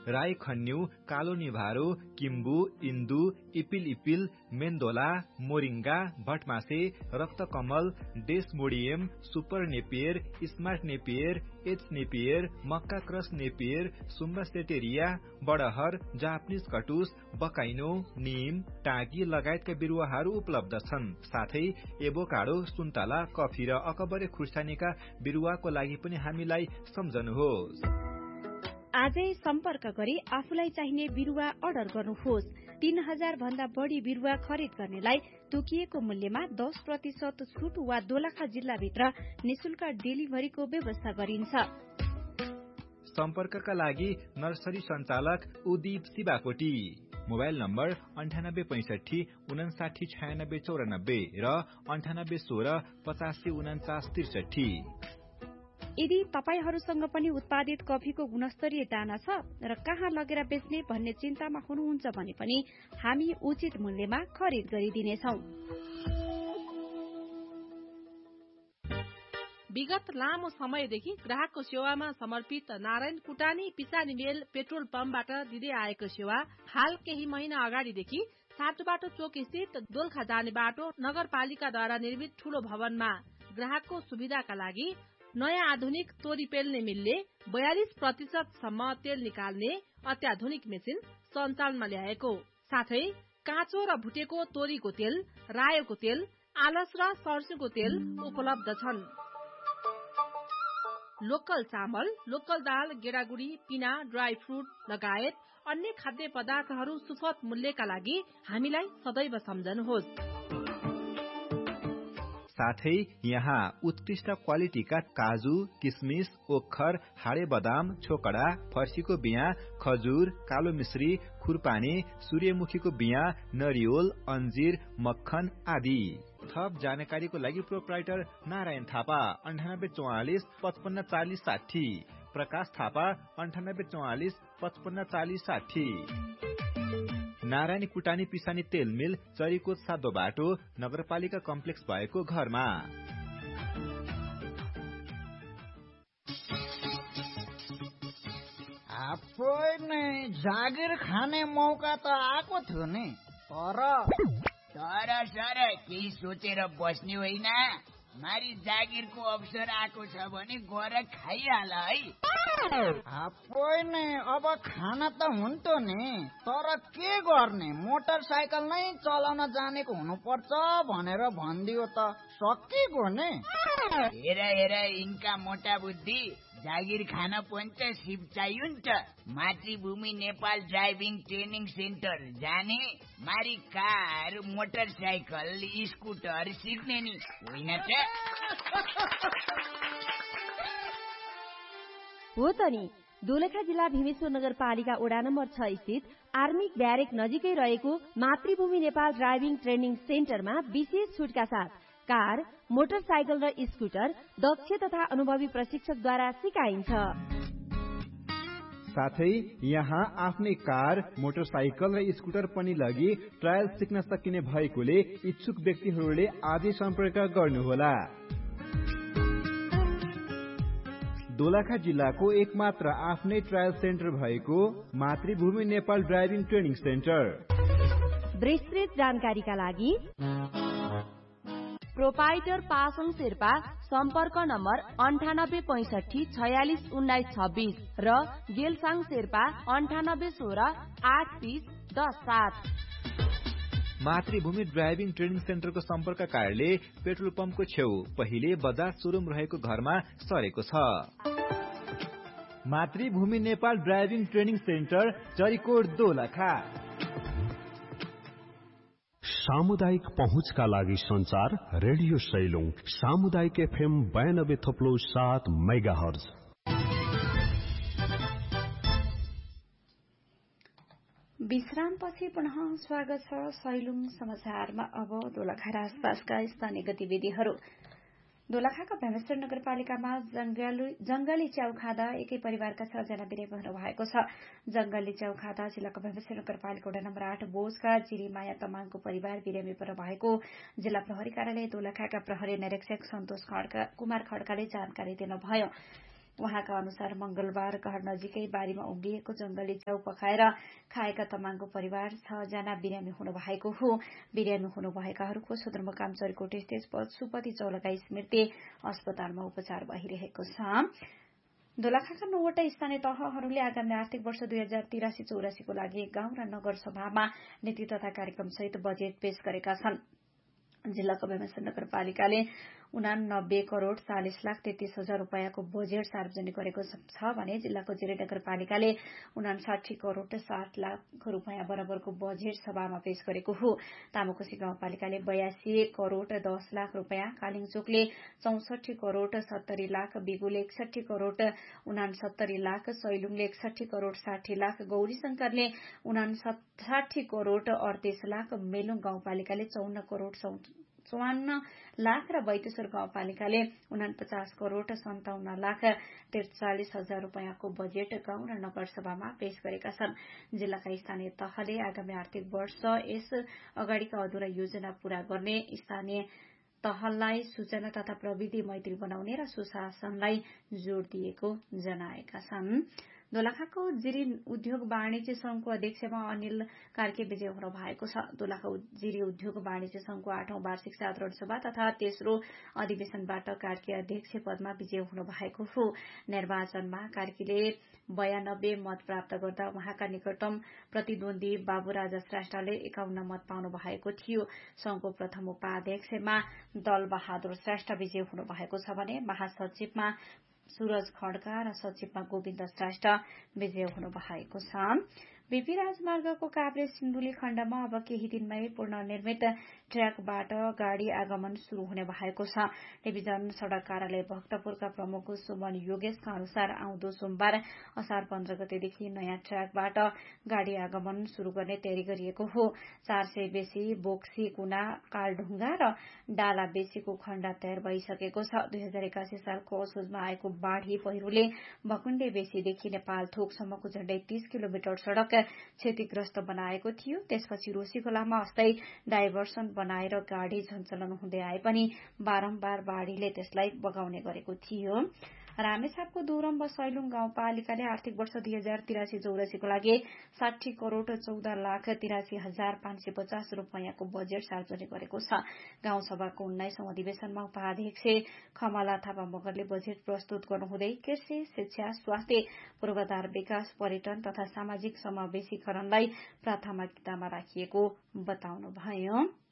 राई खन्यु, कालो निभारो, किम्बु, इन्दु, इपिल, मेन्दोला, moringa, भटमासे, रक्तकमल, डेसमोडियम, super Napier, smart Napier, H Napier, मक्का cross Napier, सुम्बासेटेरिया, बडहर, Japanese कटुस, बकाइनो, नीम, टाँगी लगायतका बिरुवाहरू उपलब्ध छन्। साथै एभोकाडो, सुन्तला, कफी र अकबरे खुर्सानीका बिरुवाको लागि पनि हामीलाई सम्झनुहोस्। आजै सम्पर्क गरी आफूलाई चाहिने बिरुवा अर्डर गर्नुहोस्। 3000 भन्दा बढी बिरुवा खरिद गर्नेलाई तोकिएको मूल्यमा 10% छुट वा दोलखा जिल्लाभित्र निशुल्क डेलिभरीको व्यवस्था गरिन्छ। सम्पर्कका लागि नर्सरी सञ्चालक उदीप शिवाकोटी, मोबाइल नम्बर 9865599694 र 9816854963। यदि तपाईहरूसँग पनि उत्पादित कफीको गुणस्तरीय दाना छ र कहाँ लगेर बेच्ने भन्ने चिन्तामा हुनुहुन्छ भने पनि हामी उचित मूल्यमा खरिद गरिदिनेछौं। विगत लामो समयदेखि ग्राहकको सेवामा समर्पित नारायण कुटानी पिसानी मेल पेट्रोल पम्पबाट दिँदै आएको सेवा हाल केही महिना अगाडिदेखि साटोबाटो चोक स्थित दोलखा जाने बाटो नगरपालिकाद्वारा निर्मित ठूलो भवनमा ग्राहकको सुविधाका लागि नयाँ आधुनिक तोरी पेल्ने मिलले 42% सम्म तेल निकाल्ने अत्याधुनिक मेसिन सञ्चालनमा ल्याएको, साथै काँचो र भुटेको तोरीको तेल, रायोको तेल, आलस र सर्स्युको तेल उपलब्ध छन्। लोकल चामल, लोकल दाल, गेडागुडी, पिना, ड्राई फ्रुट लगायत अन्य खाद्य पदार्थहरू सुपथ मूल्यका लागि हामीलाई सदैव सम्झनुहोस्। साथै यहाँ उत्कृष्ट क्वालिटीका काजु, किसमिस, ओखर, हाडे बदाम, छोकडा, फर्सीको बिया, खजुर, कालो मिश्री, खुरपानी, सूर्यमुखीको बिया, नरिवल, अन्जीर, मक्खन आदि। थप जानकारीको लागि प्रोप्राइटर नारायण थापा 9844 5540 60, प्रकाश थापा 9844 5540 60। नारायणी कुटानी पिसानी तेल मिल, चरीकोट सातो बाटो, नगरपालिका कम्प्लेक्स भएको घरमा। जागिर खाने मौका त आएको थियो नि, तर सर केही सोचेर बस्ने होइन। मारी जागिरको अवसर आएको छ भने गएर खाइहाल है। अब खाना त हुन्थ्यो नि, तर के गर्ने, मोटरसाइकल नै चलाउन जानेको हुनुपर्छ भनेर भनिदियो त सकिएको नि। हेर यिनका मोटा बुद्धि, जागिर खान पनि त सिप चाहियो नि त। मातृभूमि नेपाल ड्राइभिङ ट्रेनिङ सेन्टर जाने, मारी कार, मोटरसाइकल, स्कुटर सिक्ने नि होइन त। हो त नि, दोलखा जिल्ला भीमेश्वर नगरपालिका वडा नम्बर 6 स्थित आर्मी ब्यारेक नजिकै रहेको मातृभूमि नेपाल ड्राइभिङ ट्रेनिङ सेन्टरमा विशेष छुटका साथ कार, मोटरसाइकल र स्कुटर दक्ष तथा अनुभवी प्रशिक्षकद्वारा सिकाइन्छ। साथै यहाँ आफ्नै कार, मोटरसाइकल र स्कुटर पनि लगी ट्रायल सिक्न सकिने भएकोले इच्छुक व्यक्तिहरूले आजै सम्पर्क गर्नुहोला। दोलखा जिल्लाको एकमात्र आफ्नै ट्रायल सेन्टर भएको मातृभूमि नेपाल ड्राइभिङ ट्रेनिङ सेन्टर। विस्तृत जानकारीका लागि प्रोपाइटर पासङ शेर्पा, सम्पर्क नम्बर 9865 46 19 26 र गेलसाङ शेर्पा 9816 830 10 7। मातृभूमि ड्राइभिङ ट्रेनिङ सेन्टरको सम्पर्क कार्यालय पेट्रोल पम्पको छेउ पहिले बजाज सोरुम रहेको घरमा सरेको छ। मातृभूमि Nepal driving training centre, Charikot, Dolakha. सामुदायिक पहुँचका लागि संचार रेडियो सैलुङ सामुदायिक FM 92.7 मेगाहर्ज। विश्रामपछि पुनः स्वागत छ सैलुङ समाचारमा। अब दोलखा र आसपासका स्थानीय गतिविधिहरू। दोलखाका भीमेश्वर नगरपालिकामा जंगली च्याउ खाँदा एकै परिवारका 6 जना बिरामी हुनु भएको छ। जंगली च्याउ खाँदा जिल्लाको भीमेश्वर नगरपालिका वडा नम्बर 8 बोजका जिरीमाया तमाङको परिवार बिरामी पर्नु भएको जिल्ला प्रहरी कार्यालय दोलखाका प्रहरी निरीक्षक सन्तोष कुमार खड्काले जानकारी दिनुभयो। उहाँका अनुसार मंगलबार घर नजिकै बारीमा उम्रिएको जंगली च्याउ पकाएर खाएका तमाङको परिवार 6 जना बिरामी हुनु भएको हो। बिरामी हुनुभएकाहरूको सदरमुकाम चरीकोट स्थित पशुपति चौलका स्मृति अस्पतालमा उपचार भइरहेको छ। दोलखाका 9वटा स्थानीय तहहरूले आगामी आर्थिक वर्ष 2083-84 को लागि गाउँ र नगर सभामा नीति तथा कार्यक्रम सहित बजेट पेश गरेका छन्। जिल्लाको बेमसन नगरपालिकाले 89 करोड़ 40 लाख 33 हजार रूपियाँको बजेट सार्वजनिक गरेको छ भने जिल्लाको जिरी नगरपालिकाले 59 करोड़ 60 लाख रूपियाँ बराबरको बजेट सभामा पेश गरेको हो। तामुकोसी गाउँपालिकाले 82 करोड़ 10 लाख रूपियाँ, कालिङचोकले 64 करोड़ 70 लाख, बिगुले 61 करोड़ 69 लाख, सैलुङले 61 करोड़ 60 लाख, गौरी शंकरले 59 करोड़ 38 लाख, मेलुङ गाउँपालिकाले 54 करोड़ 54 लाख र बैतेश्वर गाउँपालिकाले 49 करोड़ 57 लाख 43 हजार रूपियाँको बजेट गाउँ र नगर सभामा पेश गरेका छन्। जिल्लाका स्थानीय तहले आगामी आर्थिक वर्ष यस अगाडिका अधुरा योजना पूरा गर्ने, स्थानीय तहलाई सूचना तथा प्रविधि मैत्री बनाउने र सुशासनलाई जोड़ दिएको जनाएका छन्। दोलखाको जिरी उद्योग वाणिज्य संघको अध्यक्षमा अनिल कार्के विजय हुनु भएको छ। दोलखा जिरी उद्योग वाणिज्य संघको 8औं वार्षिक साधारण सभा तथा तेस्रो अधिवेशनबाट कार्के अध्यक्ष पदमा विजय हुनु भएको हो। निर्वाचनमा कार्कीले 92 मत प्राप्त गर्दा उहाँका निकटतम प्रतिद्वन्दी बाबुराजा श्रेष्ठले 51 मत पाउनु भएको थियो। संघको प्रथम उपाध्यक्षमा दल बहादुर श्रेष्ठ विजय हुनु भएको छ भने महासचिवमा सूरज खड्का र सचिवमा गोविन्द श्रेष्ठ विजय हुनु भएको छ। बीपी राजमार्गको काभ्रे सिन्धुली खण्डमा अब केही दिनमै पुनर्निर्मित ट्र्याकबाट गाड़ी आगमन शुरू हुने भएको छ। डिभिजन सड़क कार्यालय भक्तपुरका प्रमुख सुमन योगेशका अनुसार आउँदो सोमबार असार 15 गतेदेखि नयाँ ट्र्याकबाट गाड़ी आगमन शुरू गर्ने तयारी गरिएको हो। 400 बेसी बोक्सी कुना कालढुङ्गा र डाला बेसीको खण्ड तयार भइसकेको छ। 2081 सालको असोजमा आएको बाढ़ी पहिरोले भकुण्डे बेसीदेखि नेपाल थोकसम्मको झण्डै 30 किलोमिटर सड़क क्षतिग्रस्त बनाएको थियो। त्यसपछि रोशी खोलामा अस्थायी डाइभर्सन बनाएर गाड़ी सञ्चालन हुँदै आए पनि बारम्बार बाढ़ीले त्यसलाई बगाउने गरेको थियो। रामेछापको दोरम व सैलुङ गाउँपालिकाले आर्थिक वर्ष 2083-84 को लागि 60 करोड़ 14 लाख 83 हजार 550 रूपियाँको बजेट सार्वजनिक गरेको छ। गाउँसभाको 19औं अधिवेशनमा उपाध्यक्ष खमला थापा मगरले बजेट प्रस्तुत गर्नुहुँदै कृषि, शिक्षा, स्वास्थ्य, पूर्वाधार विकास, पर्यटन तथा सामाजिक समावेशीकरणलाई प्राथमिकतामा राखिएको बताउनुभयो।